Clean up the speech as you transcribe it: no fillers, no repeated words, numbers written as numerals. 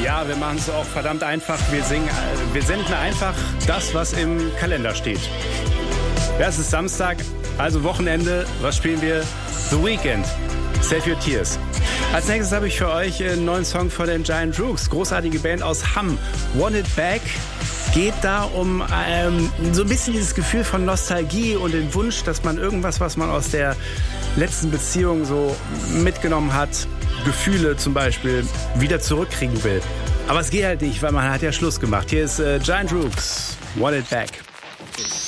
Ja, wir machen es auch verdammt einfach. Wir senden einfach das, was im Kalender steht. Ja, es ist Samstag, also Wochenende. Was spielen wir? The Weeknd. Save Your Tears. Als nächstes habe ich für euch einen neuen Song von den Giant Rooks. Großartige Band aus Hamm. Want It Back. Geht da um so ein bisschen dieses Gefühl von Nostalgie und den Wunsch, dass man irgendwas, was man aus der letzten Beziehung so mitgenommen hat, Gefühle zum Beispiel, wieder zurückkriegen will. Aber es geht halt nicht, weil man hat ja Schluss gemacht. Hier ist Giant Rooks, Want It Back.